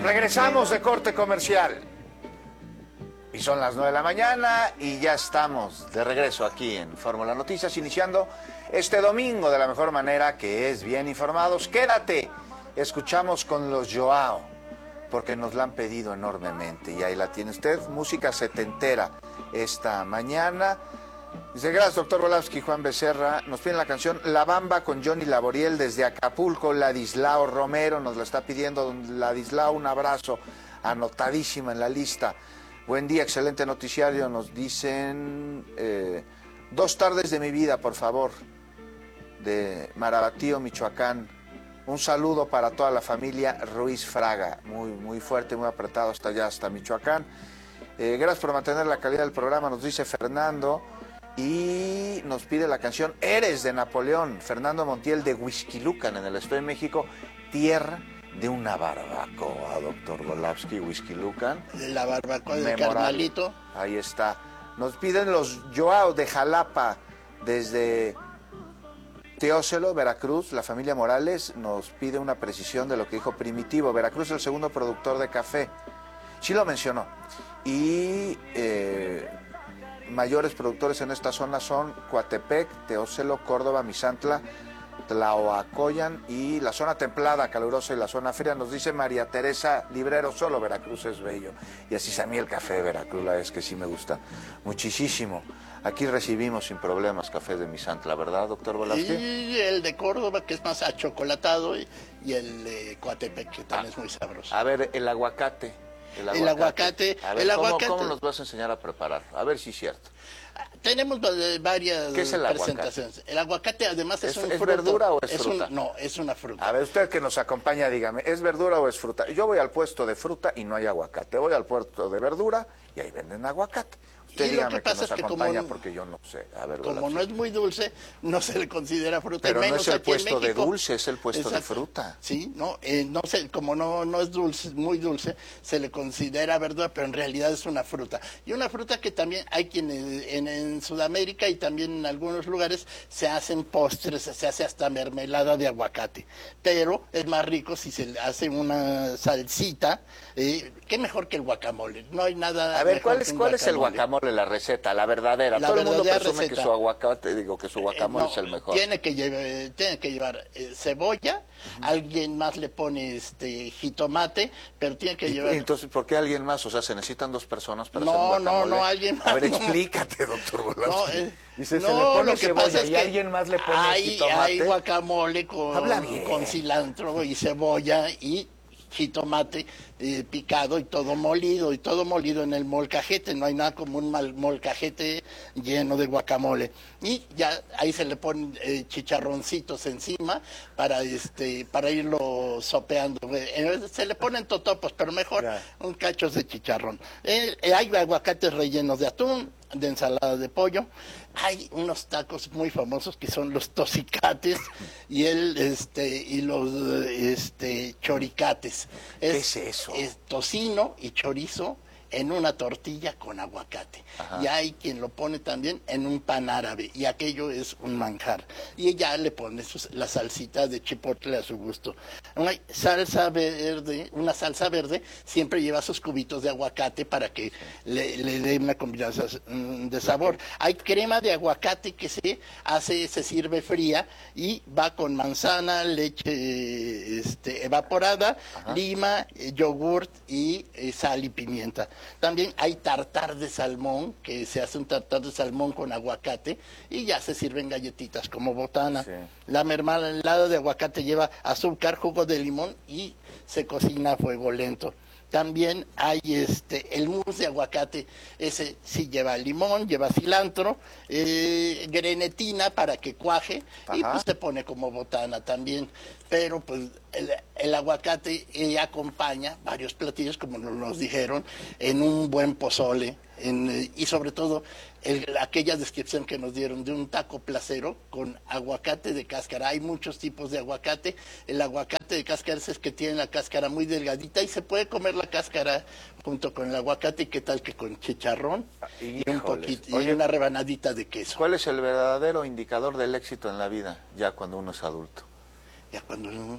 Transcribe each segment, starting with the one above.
Regresamos de corte comercial. Y son las 9 de la mañana y ya estamos de regreso aquí en Fórmula Noticias, iniciando este domingo de la mejor manera, que es bien informados. Quédate, escuchamos con los Joao, porque nos la han pedido enormemente. Y ahí la tiene usted, música setentera esta mañana. Dice, gracias, doctor Volavsky. Juan Becerra nos pide la canción La Bamba con Johnny Laboriel desde Acapulco. Ladislao Romero nos la está pidiendo. Ladislao, un abrazo, anotadísima en la lista. Buen día, excelente noticiario. Nos dicen 2 tardes de mi vida, por favor, de Marabatío, Michoacán. Un saludo para toda la familia Ruiz Fraga, muy fuerte, muy apretado hasta allá, hasta Michoacán. Gracias por mantener la calidad del programa, nos dice Fernando. Y nos pide la canción Eres de Napoleón, Fernando Montiel de Huixquilucan, en el Estado de México, tierra de una barbacoa, doctor Volavsky. Huixquilucan. La barbacoa de carnalito. Ahí está. Nos piden los Joao de Jalapa, desde Teócelo, Veracruz. La familia Morales nos pide una precisión de lo que dijo Primitivo. Veracruz es el segundo productor de café. Sí lo mencionó. Y mayores productores en esta zona son Coatepec, Teócelo, Córdoba, Misantla, Tlaoacoyan y la zona templada, calurosa, y la zona fría. Nos dice María Teresa Librero, solo Veracruz es bello. Y así es, a mí el café de Veracruz, la es que sí me gusta muchísimo. Aquí recibimos sin problemas café de Misantla, ¿verdad, doctor Volavsky? Y el de Córdoba, que es más achocolatado, y el de Coatepec, que también es muy sabroso. A ver, el aguacate. El aguacate. A ver, ¿cómo nos vas a enseñar a preparar? A ver si es cierto. Tenemos varias ¿Qué es el presentaciones. aguacate? El aguacate además es un fruto. ¿Es verdura o es fruta? No, es una fruta. A ver, usted que nos acompaña, dígame, ¿es verdura o es fruta? Yo voy al puesto de fruta y no hay aguacate. Voy al puesto de verdura y ahí venden aguacate. Usted dígame que nos acompaña, porque yo no sé. A ver, como no es muy dulce, no se le considera fruta. Pero menos no es el puesto de México. dulce, es el puesto Exacto. de fruta. Sí, no sé, como no es dulce, muy dulce, se le considera verdura, pero en realidad es una fruta. Y una fruta que también hay quienes en Sudamérica y también en algunos lugares se hacen postres, se hace hasta mermelada de aguacate. Pero es más rico si se le hace una salsita. ¿Qué mejor que el guacamole? No hay nada. A ver, ¿cuál es el guacamole, la receta, la verdadera? Todo el mundo presume que su aguacate, que su guacamole es el mejor. Tiene que llevar cebolla, alguien más le pone jitomate, pero tiene que llevar. Entonces, ¿por qué alguien más? O sea, ¿se necesitan 2 personas para hacer No, guacamole? alguien más. A ver, explícate, doctor Volavsky. Dice, se le No, pone lo que cebolla pasa es y que alguien más le pone jitomate. Hay guacamole Habla bien. con cilantro y cebolla y jitomate picado y todo molido en el molcajete. No hay nada como un molcajete lleno de guacamole. Y ya ahí se le ponen chicharroncitos encima para irlo sopeando. Se le ponen totopos, pero mejor un cacho de chicharrón. Hay aguacates rellenos de atún, de ensalada de pollo. Hay unos tacos muy famosos que son los tocicates y los choricates. ¿Qué es eso? Es tocino y chorizo en una tortilla con aguacate. Ajá. Y hay quien lo pone también en un pan árabe, y aquello es un manjar. Y ella le pone la salsita de chipotle a su gusto. Una salsa verde siempre lleva sus cubitos de aguacate para que le dé una combinación de sabor. Hay crema de aguacate que se sirve fría y va con manzana, leche evaporada, ajá, lima, yogurt y sal y pimienta. También hay tartar de salmón, que se hace un tartar de salmón con aguacate y ya se sirven galletitas como botana. Sí. La mermelada de aguacate lleva azúcar, jugo de limón y se cocina a fuego lento. También hay el mousse de aguacate, ese sí lleva limón, lleva cilantro, grenetina para que cuaje, ajá, y pues se pone como botana también. Pero pues el aguacate acompaña varios platillos, como nos dijeron, en un buen pozole, y sobre todo aquella descripción que nos dieron de un taco placero con aguacate de cáscara. Hay muchos tipos de aguacate. El aguacate de cáscara es el que tiene la cáscara muy delgadita y se puede comer la cáscara junto con el aguacate. ¿Y qué tal que con chicharrón? Y un poquito, y una rebanadita de queso. ¿Cuál es el verdadero indicador del éxito en la vida ya cuando uno es adulto? Ya cuando uno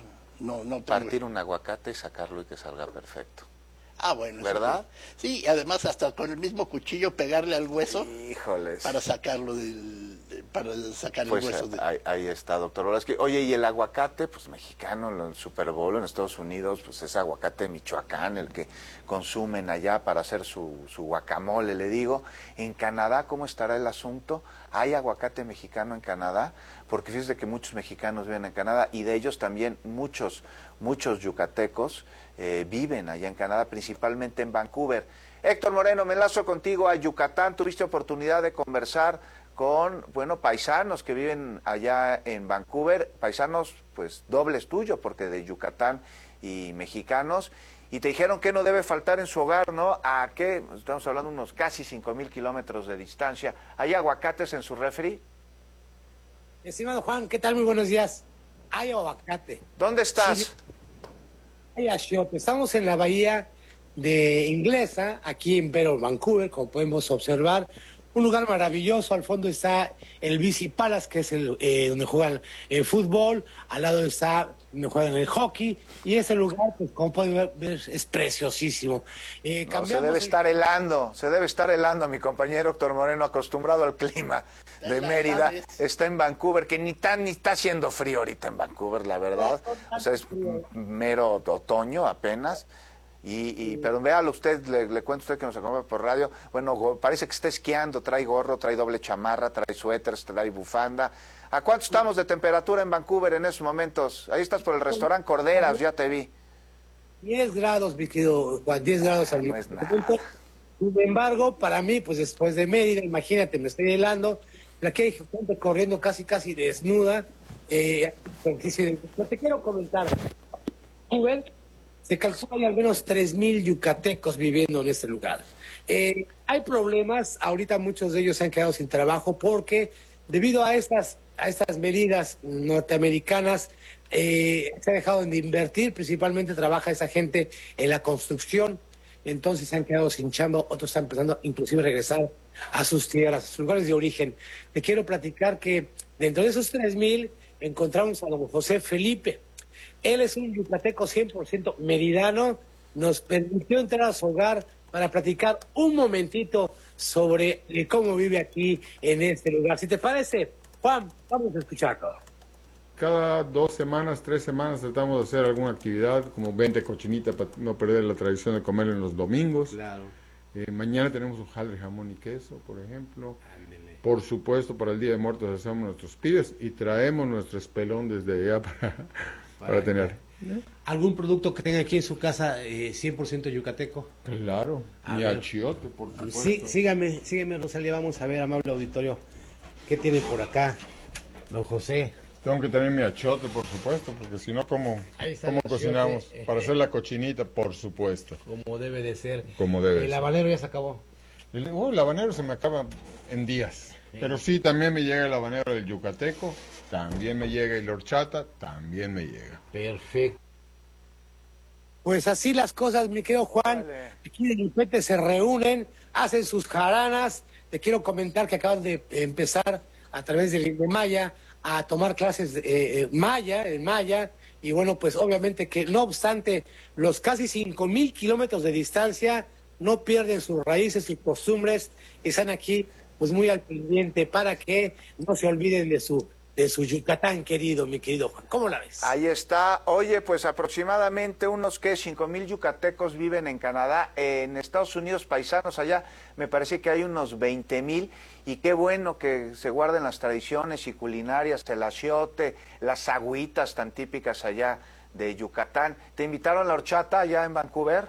no tengo... Partir un aguacate y sacarlo y que salga perfecto. Ah, bueno. ¿Verdad? Sí, y además hasta con el mismo cuchillo pegarle al hueso. Híjoles. Para sacarlo para sacar Pues el hueso. ahí está, doctor Volaski. Oye, y el aguacate, pues mexicano, el Super Bowl en Estados Unidos, pues es aguacate de Michoacán, el que consumen allá para hacer su guacamole, le digo. En Canadá, ¿cómo estará el asunto? ¿Hay aguacate mexicano en Canadá? Porque fíjese que muchos mexicanos viven en Canadá y de ellos también muchos yucatecos viven allá en Canadá, principalmente en Vancouver. Héctor Moreno, me enlazo contigo a Yucatán. Tuviste oportunidad de conversar con, bueno, paisanos que viven allá en Vancouver, paisanos pues dobles tuyo, porque de Yucatán y mexicanos, y te dijeron que no debe faltar en su hogar, ¿no? ¿A qué? Estamos hablando de unos casi 5,000 kilómetros de distancia. ¿Hay aguacates en su refri? Estimado Juan, ¿qué tal? Muy buenos días. Hay aguacate. ¿Dónde estás? Sí, hay achiote. Estamos en la bahía de Inglesa, aquí en Vero, Vancouver, como podemos observar. Un lugar maravilloso. Al fondo está el BC Palace, que es donde juegan el fútbol. Al lado está donde juegan el hockey. Y ese lugar, pues como pueden ver, es preciosísimo. No, se debe estar helando, mi compañero Héctor Moreno, acostumbrado al clima de Mérida. Está en Vancouver, que ni está haciendo frío ahorita en Vancouver, la verdad. O sea, es mero otoño apenas. Pero véalo usted, le cuento a usted que nos acompaña por radio, bueno, parece que está esquiando, trae gorro, trae doble chamarra, trae suéteres, trae bufanda. ¿A cuánto estamos de temperatura en Vancouver en esos momentos? Ahí estás por el restaurante Corderas, ya te vi. 10 grados, mi querido Juan, 10 grados al No es nada. Sin embargo, para mí, pues después de Mérida, imagínate, me estoy helando, aquí hay gente corriendo casi desnuda. Te quiero comentar, Vancouver, se calcula que hay al menos 3,000 yucatecos viviendo en este lugar. Hay problemas, ahorita muchos de ellos se han quedado sin trabajo porque debido a estas medidas norteamericanas se ha dejado de invertir, principalmente trabaja esa gente en la construcción, entonces se han quedado sin chamba, otros están empezando inclusive a regresar a sus tierras, a sus lugares de origen. Te quiero platicar que dentro de esos 3,000 encontramos a don José Felipe. Él es un yucateco 100% meridano, nos permitió entrar a su hogar para platicar un momentito sobre cómo vive aquí en este lugar. Si te parece, Juan, vamos a escucharlo. Cada 2 semanas, 3 semanas tratamos de hacer alguna actividad, como vente cochinita para no perder la tradición de comer en los domingos. Claro. Mañana tenemos un jal de jamón y queso, por ejemplo. Ándele. Por supuesto, para el Día de Muertos hacemos nuestros pides y traemos nuestro espelón desde allá para tener. ¿Algún producto que tenga aquí en su casa 100% yucateco? Claro, A y ver. achiote, por supuesto. Sí, sígame, Rosalía, vamos a ver, amable auditorio, ¿qué tiene por acá, don José? Tengo que tener mi achiote, por supuesto, porque si no, ¿cómo Ahí está cómo el cocinamos? achiote, Para hacer la cochinita, por supuesto. Como debe de ser. Como debe El ser. habanero ya se acabó. El habanero se me acaba en días. Pero sí, también me llega el habanero del yucateco, también me llega el horchata, también me llega. Perfecto. Pues así las cosas, mi querido Juan. Vale. Aquí de Lupete se reúnen, hacen sus jaranas. Te quiero comentar que acaban de empezar a través de Maya a tomar clases en Maya. Y bueno, pues obviamente que no obstante los casi 5,000 kilómetros de distancia, no pierden sus raíces, sus costumbres, y están aquí pues muy al pendiente para que no se olviden de su Yucatán querido, mi querido Juan. ¿Cómo la ves? Ahí está. Oye, pues aproximadamente unos 5,000 yucatecos viven en Canadá. En Estados Unidos, paisanos allá, me parece que hay unos 20,000. Y qué bueno que se guarden las tradiciones y culinarias, el achiote, las agüitas tan típicas allá de Yucatán. ¿Te invitaron a la horchata allá en Vancouver?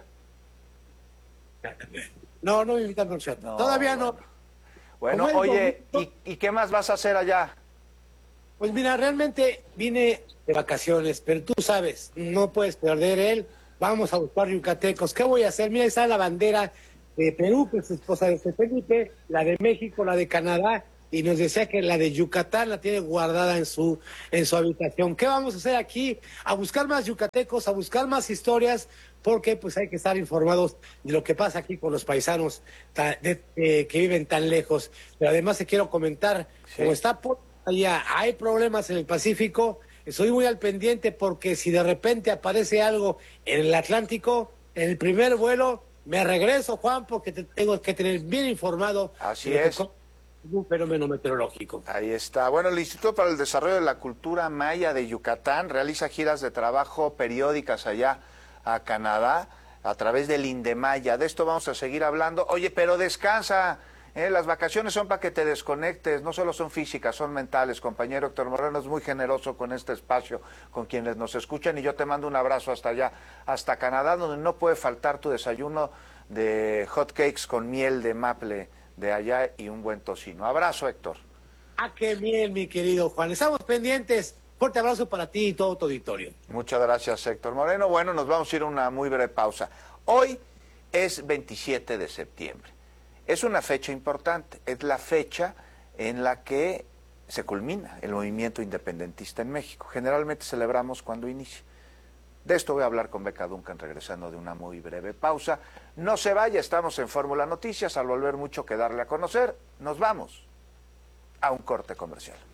No me invitan a horchata. No, Todavía no. Bueno, Como el oye, domingo- ¿y qué más vas a hacer allá? Pues mira, realmente vine de vacaciones, pero tú sabes, no puedes perder él. Vamos a buscar yucatecos. ¿Qué voy a hacer? Mira, está la bandera de Perú, que es esposa de Felipe, la de México, la de Canadá, y nos decía que la de Yucatán la tiene guardada en su habitación. ¿Qué vamos a hacer aquí? A buscar más yucatecos, a buscar más historias, porque pues hay que estar informados de lo que pasa aquí con los paisanos que viven tan lejos. Pero además te quiero comentar, Sí. como está por allá, hay problemas en el Pacífico, estoy muy al pendiente porque si de repente aparece algo en el Atlántico, en el primer vuelo, me regreso, Juan, porque te tengo que tener bien informado. Así de lo que es. un fenómeno meteorológico. Ahí está. Bueno, el Instituto para el Desarrollo de la Cultura Maya de Yucatán realiza giras de trabajo periódicas allá a Canadá a través del Indemaya. De esto vamos a seguir hablando. Oye, pero descansa. Las vacaciones son para que te desconectes, no solo son físicas, son mentales. Compañero Héctor Moreno es muy generoso con este espacio, con quienes nos escuchan, y yo te mando un abrazo hasta allá, hasta Canadá, donde no puede faltar tu desayuno de hot cakes con miel de maple de allá y un buen tocino. Abrazo, Héctor. Ah, qué bien, mi querido Juan. Estamos pendientes. Fuerte abrazo para ti y todo tu auditorio. Muchas gracias, Héctor Moreno. Bueno, nos vamos a ir a una muy breve pausa. Hoy es 27 de septiembre. Es una fecha importante. Es la fecha en la que se culmina el movimiento independentista en México. Generalmente celebramos cuando inicia. De esto voy a hablar con Beca Duncan regresando de una muy breve pausa. No se vaya, estamos en Fórmula Noticias. Al volver, mucho que darle a conocer. Nos vamos a un corte comercial.